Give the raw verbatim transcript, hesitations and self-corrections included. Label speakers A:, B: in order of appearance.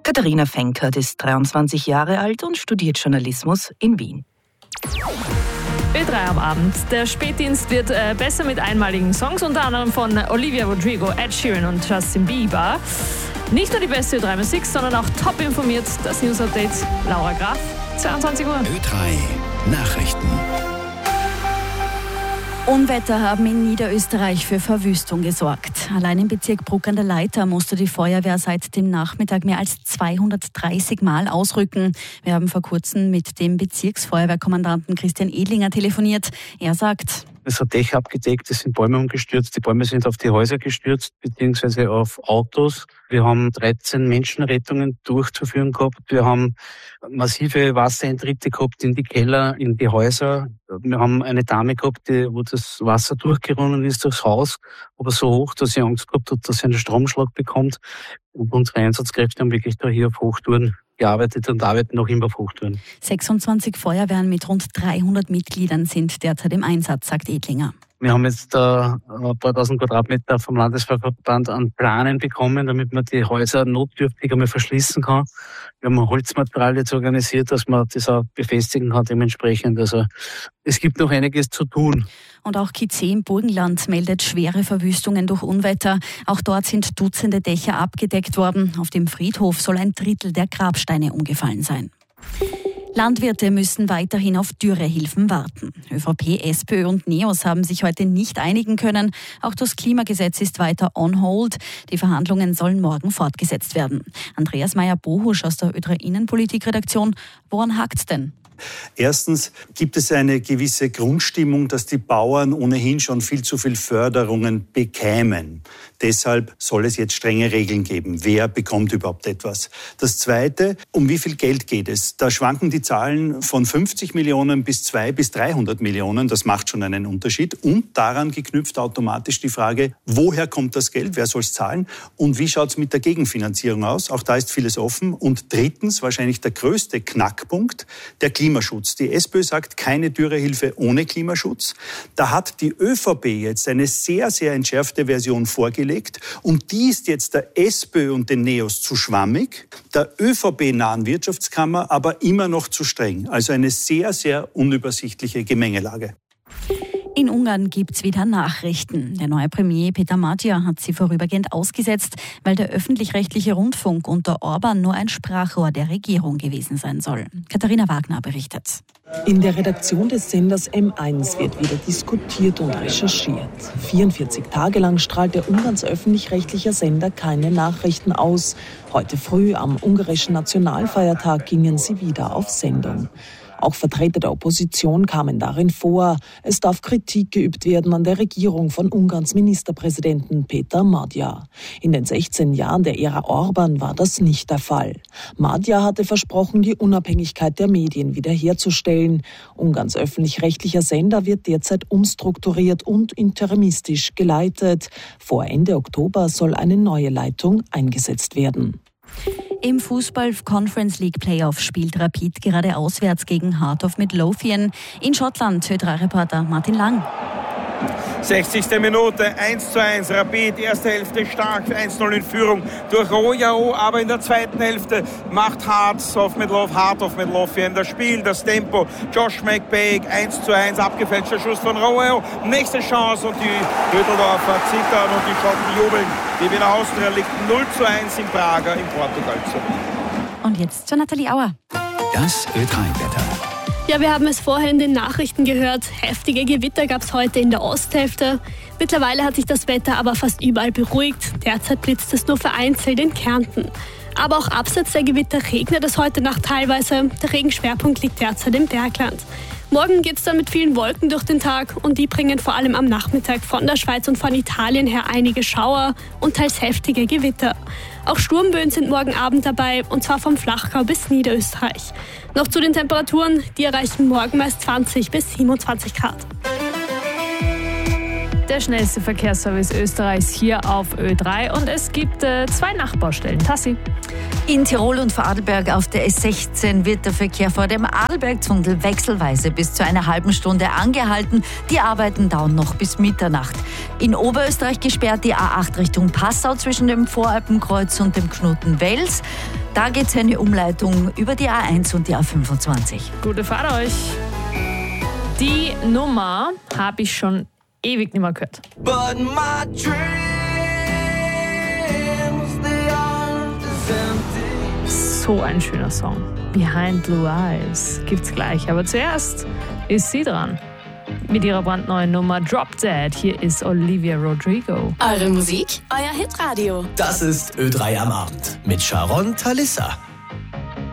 A: Katharina Fenkert ist dreiundzwanzig Jahre alt und studiert Journalismus in Wien.
B: Ö drei am Abend. Der Spätdienst wird äh, besser mit einmaligen Songs, unter anderem von Olivia Rodrigo, Ed Sheeran und Justin Bieber. Nicht nur die beste Ö drei Musik, sondern auch top informiert. Das News Update, Laura Graf, zweiundzwanzig Uhr.
C: Ö drei Nachrichten.
D: Unwetter haben in Niederösterreich für Verwüstung gesorgt. Allein im Bezirk Bruck an der Leitha musste die Feuerwehr seit dem Nachmittag mehr als zweihundertdreißig Mal ausrücken. Wir haben vor kurzem mit dem Bezirksfeuerwehrkommandanten Christian Edlinger telefoniert. Er sagt:
E: Es hat Dächer abgedeckt, es sind Bäume umgestürzt, die Bäume sind auf die Häuser gestürzt, beziehungsweise auf Autos. Wir haben dreizehn Menschenrettungen durchzuführen gehabt. Wir haben massive Wassereintritte gehabt in die Keller, in die Häuser. Wir haben eine Dame gehabt, die, wo das Wasser durchgeronnen ist durchs Haus, aber so hoch, dass sie Angst gehabt hat, dass sie einen Stromschlag bekommt. Und unsere Einsatzkräfte haben wirklich da hier auf Hochtouren gearbeitet und arbeiten noch immer auf Hochtouren.
D: sechsundzwanzig Feuerwehren mit rund dreihundert Mitgliedern sind derzeit im Einsatz, sagt Edlinger.
E: Wir haben jetzt äh, ein paar tausend Quadratmeter vom Landesfeuerverband an Planen bekommen, damit man die Häuser notdürftig einmal verschließen kann. Wir haben Holzmaterial jetzt organisiert, dass man das auch befestigen kann dementsprechend. Also es gibt noch einiges zu tun.
D: Und auch Kizeh im Burgenland meldet schwere Verwüstungen durch Unwetter. Auch dort sind Dutzende Dächer abgedeckt worden. Auf dem Friedhof soll ein Drittel der Grabsteine umgefallen sein. Landwirte müssen weiterhin auf Dürrehilfen warten. ÖVP, SPÖ und NEOS haben sich heute nicht einigen können. Auch das Klimagesetz ist weiter on hold. Die Verhandlungen sollen morgen fortgesetzt werden. Andreas Meyer-Bohusch aus der Ö drei Innenpolitik-Redaktion. Woran hakt's denn?
F: Erstens gibt es eine gewisse Grundstimmung, dass die Bauern ohnehin schon viel zu viel Förderungen bekämen. Deshalb soll es jetzt strenge Regeln geben. Wer bekommt überhaupt etwas? Das Zweite, um wie viel Geld geht es? Da schwanken die Zahlen von fünfzig Millionen bis zweihundert bis dreihundert Millionen. Das macht schon einen Unterschied. Und daran geknüpft automatisch die Frage, woher kommt das Geld? Wer soll es zahlen? Und wie schaut es mit der Gegenfinanzierung aus? Auch da ist vieles offen. Und drittens, wahrscheinlich der größte Knackpunkt, der Klimaschutz. Klimaschutz. Die SPÖ sagt, keine Dürrehilfe ohne Klimaschutz. Da hat die ÖVP jetzt eine sehr, sehr entschärfte Version vorgelegt und die ist jetzt der SPÖ und den NEOS zu schwammig, der ÖVP-nahen Wirtschaftskammer aber immer noch zu streng. Also eine sehr, sehr unübersichtliche Gemengelage.
D: In Ungarn gibt's wieder Nachrichten. Der neue Premier Peter Magyar hat sie vorübergehend ausgesetzt, weil der öffentlich-rechtliche Rundfunk unter Orban nur ein Sprachrohr der Regierung gewesen sein soll. Katharina Wagner berichtet.
G: In der Redaktion des Senders M eins wird wieder diskutiert und recherchiert. vierundvierzig Tage lang strahlt der Ungarns öffentlich-rechtlicher Sender keine Nachrichten aus. Heute früh am ungarischen Nationalfeiertag gingen sie wieder auf Sendung. Auch Vertreter der Opposition kamen darin vor. Es darf Kritik geübt werden an der Regierung von Ungarns Ministerpräsidenten Peter Magyar. In den sechzehn Jahren der Ära Orban war das nicht der Fall. Magyar hatte versprochen, die Unabhängigkeit der Medien wiederherzustellen. Ungarns öffentlich-rechtlicher Sender wird derzeit umstrukturiert und interimistisch geleitet. Vor Ende Oktober soll eine neue Leitung eingesetzt werden.
D: Im Fußball-Conference League Playoff spielt Rapid gerade auswärts gegen Heart of Midlothian. In Schottland, Ö drei Reporter Martin Lang.
H: sechzigste Minute, eins zu eins, Rapid, erste Hälfte stark, eins zu null in Führung durch Rojao, aber in der zweiten Hälfte macht Heart of Midlothian, Heart of Midlothian das Spiel, das Tempo. Josh McBaig, eins zu eins, abgefälschter Schuss von Rojao, nächste Chance und die Rödeldorfer zittern und die Schotten jubeln. Die Wiener Austria liegt null zu eins in Braga in Portugal zurück.
D: Und jetzt zur Nathalie Auer.
C: Das Ö drei Wetter.
B: Ja, wir haben es vorher in den Nachrichten gehört. Heftige Gewitter gab es heute in der Osthälfte. Mittlerweile hat sich das Wetter aber fast überall beruhigt. Derzeit blitzt es nur vereinzelt in Kärnten. Aber auch abseits der Gewitter regnet es heute Nacht teilweise. Der Regenschwerpunkt liegt derzeit im Bergland. Morgen geht es dann mit vielen Wolken durch den Tag und die bringen vor allem am Nachmittag von der Schweiz und von Italien her einige Schauer und teils heftige Gewitter. Auch Sturmböen sind morgen Abend dabei und zwar vom Flachgau bis Niederösterreich. Noch zu den Temperaturen, die erreichen morgen meist zwanzig bis siebenundzwanzig Grad.
I: der schnellste Verkehrsservice Österreichs hier auf Ö drei und es gibt äh, zwei Nachbaustellen. Tassi.
J: In Tirol und Vorarlberg auf der S sechzehn wird der Verkehr vor dem Adelbergtunnel wechselweise bis zu einer halben Stunde angehalten. Die Arbeiten dauern noch bis Mitternacht. In Oberösterreich gesperrt die A acht Richtung Passau zwischen dem Voralpenkreuz und dem Knoten Wels. Da geht es eine Umleitung über die A eins und die A fünfundzwanzig.
I: Gute Fahrt euch. Die Nummer habe ich schon ewig nicht mehr gehört.
K: But my dreams, they aren't as empty.
I: So ein schöner Song. Behind Blue Eyes gibt's gleich. Aber zuerst ist sie dran. Mit ihrer brandneuen Nummer Drop Dead. Hier ist Olivia Rodrigo.
L: Eure Musik, euer Hitradio.
M: Das ist Ö drei am Abend mit Sharon Talissa.